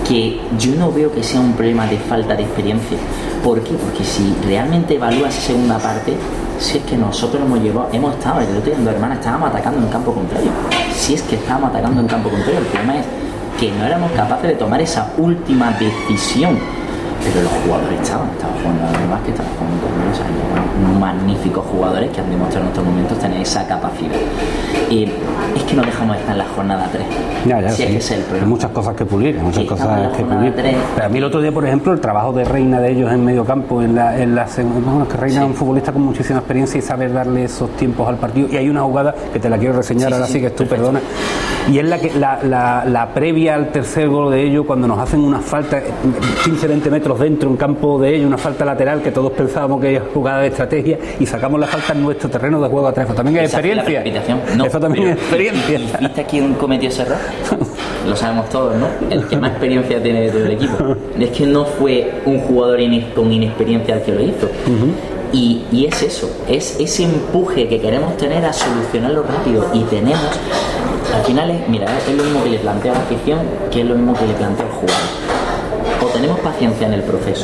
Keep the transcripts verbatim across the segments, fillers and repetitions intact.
que yo no veo que sea un problema de falta de experiencia. ¿Por qué? Porque si realmente evalúas esa segunda parte, si es que nosotros hemos llevado, hemos estado, el otro día en Dos Hermanas estábamos atacando en campo contrario. Si es que estábamos atacando en campo contrario, el problema es que no éramos capaces de tomar esa última decisión. Pero los jugadores estaban, estaban jugando a lo más que estaban jugando con ellos, hay magníficos jugadores que han demostrado en estos momentos tener esa capacidad. Eh, es que no dejamos de estar en la jornada tres. Ya, ya, si sí. es que es el problema. Hay muchas cosas que pulir, muchas Sí, cosas que pulir. tres. Pero a mí el otro día, por ejemplo, el trabajo de Reina de ellos en medio campo, en la, en la bueno, es que Reina sí. es un futbolista con muchísima experiencia y sabe darle esos tiempos al partido. Y hay una jugada que te la quiero reseñar, sí, ahora sí, sí que tú perfecto. Perdona. Y es la que la, la, la previa al tercer gol de ellos, cuando nos hacen una falta quince a veinte metros dentro en campo de ellos, una falta lateral que todos pensábamos que era jugada de estrategia y sacamos la falta en nuestro terreno de juego atrás. Eso también es experiencia. No, eso también es experiencia. ¿Viste quién cometió ese error? Lo sabemos todos, ¿no? El que más experiencia tiene de todo el equipo. Es que no fue un jugador con inexperiencia el que lo hizo. Uh-huh. Y, y es eso, es ese empuje que queremos tener a solucionarlo rápido y tenemos, al final es, mira, es lo mismo que le plantea a la afición que es lo mismo que le plantea al jugador. O tenemos paciencia en el proceso,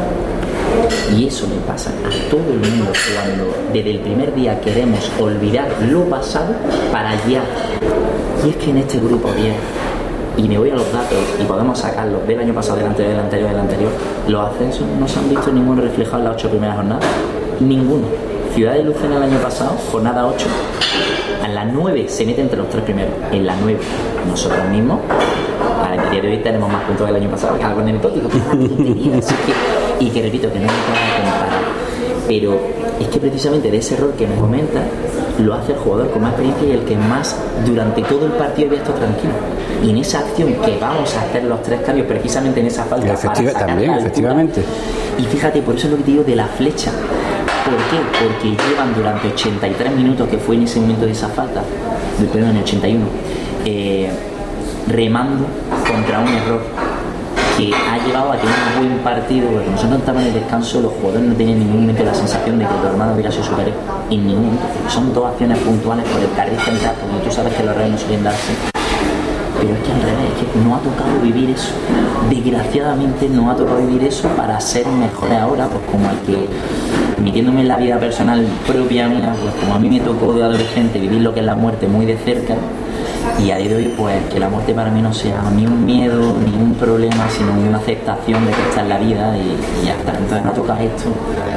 y eso le pasa a todo el mundo cuando desde el primer día queremos olvidar lo pasado para allá. Y es que en este grupo diez, y me voy a los datos y podemos sacarlos del año pasado, del anterior, del anterior, del anterior, los ascensos no se han visto ninguno reflejado en las ocho primeras jornadas. Ninguno. Ciudad de Lucena el año pasado, jornada ocho, a las nueve se mete entre los tres primeros. En la nueve, nosotros mismos, a día de hoy tenemos más puntos del año pasado, que es algo anecdótico, que es una tontería, así que, y que repito, que no me puedo comparar. Pero es que precisamente de ese error que me comenta, lo hace el jugador con más experiencia y el que más durante todo el partido había estado tranquilo. Y en esa acción que vamos a hacer los tres cambios, precisamente en esa falta, efectiva, para también, altura, efectivamente. Y fíjate, por eso es lo que te digo de la flecha. ¿Por qué? Porque llevan durante ochenta y tres minutos, que fue en ese momento de esa falta, perdón, en el ochenta y uno, eh, remando contra un error que ha llevado a tener un buen partido, porque nosotros estábamos en el descanso, los jugadores no tenían en ningún momento la sensación de que tu hermano hubiera sido superior, en ningún momento, porque son dos acciones puntuales por el carril central, como tú sabes que los reyes no suelen darse. Pero es que al revés, es que no ha tocado vivir eso. Desgraciadamente no ha tocado vivir eso para ser mejores ahora, pues como el que, metiéndome en la vida personal propia mía, pues como a mí me tocó de adolescente vivir lo que es la muerte muy de cerca, y a día de hoy pues que la muerte para mí no sea ni un miedo, ni un problema, sino una aceptación de que está en la vida y, y ya está. Entonces no toca esto,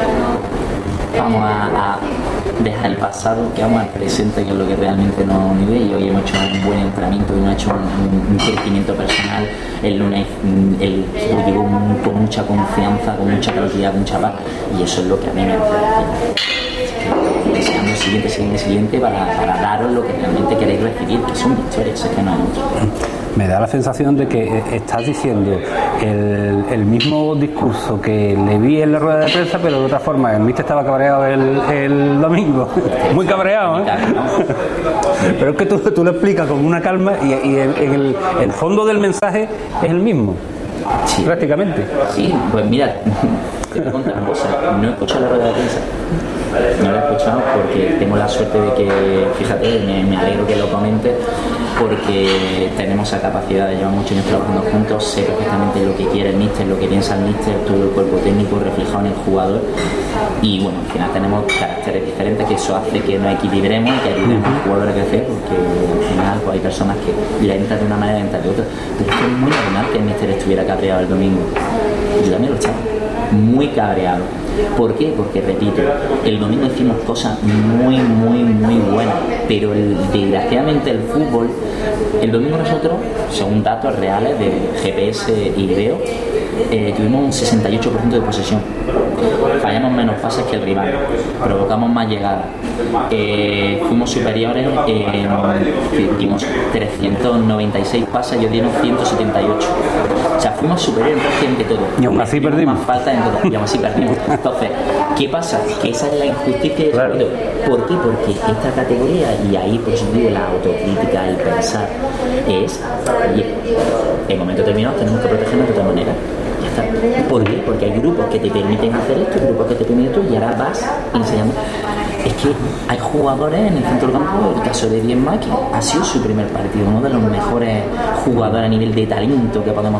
vamos a, a dejar el pasado, que vamos al presente, que es lo que realmente nos vive. Y hoy hemos hecho un buen entrenamiento y hemos hecho un, un crecimiento personal. El lunes el equipo llegó con mucha confianza, con mucha tranquilidad, con mucha paz, y eso es lo que a mí me hace deseando siguiente, siguiente, siguiente para, para daros lo que realmente queréis recibir, que son victorias, es que no hay mucho. Me da la sensación de que estás diciendo el, el mismo discurso que le vi en la rueda de prensa, pero de otra forma. El míster estaba cabreado el, el domingo, muy cabreado, ¿eh? Pero es que tú, tú lo explicas con una calma y, y el, el, el fondo del mensaje es el mismo, sí, prácticamente. Sí, pues mira, te voy a contar una cosa, no he escuchado la rueda de prensa. No lo he escuchado porque tengo la suerte de que, fíjate, me, me alegro que lo comentes, porque tenemos esa capacidad de llevar muchos años trabajando juntos, sé perfectamente lo que quiere el míster, lo que piensa el míster, todo el cuerpo técnico reflejado en el jugador, y bueno, al final tenemos caracteres diferentes, que eso hace que nos equilibremos y que ayudemos al jugador a crecer, porque al final pues, hay personas que le entran de una manera y entran de otra, pero es que es muy normal que el míster estuviera cabreado el domingo. Yo también lo estaba, muy cabreado. ¿Por qué? Porque, repito, el domingo hicimos cosas muy, muy, muy buenas, pero el, desgraciadamente el fútbol, el domingo nosotros, según datos reales de G P S y Veo, eh, tuvimos un sesenta y ocho por ciento de posesión, fallamos menos pases que el rival, provocamos más llegadas, eh, fuimos superiores, eh, dimos trescientos noventa y seis pases, ellos dieron ciento setenta y ocho, o sea, fuimos superiores en prácticamente todo, y aún así perdimos más falta en todo, y aún así perdimos. Entonces, ¿qué pasa? Que esa es la injusticia del claro. ¿Por qué? Porque esta categoría, y ahí por eso digo la autocrítica, el pensar, es, oye, en momento determinado tenemos que protegernos de otra manera. Ya está. ¿Por qué? Porque hay grupos que te permiten hacer esto, grupos que te permiten esto, y ahora vas enseñando. Es que hay jugadores en el centro del campo, el caso de Diezma, que ha sido su primer partido, uno de los mejores jugadores a nivel de talento que podemos